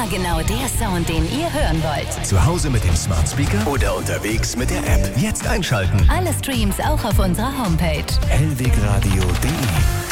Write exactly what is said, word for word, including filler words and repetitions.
Immer genau der Sound, den ihr hören wollt. Zu Hause mit dem Smart Speaker oder unterwegs mit der App. Jetzt einschalten. Alle Streams auch auf unserer Homepage. hellwegradio punkt de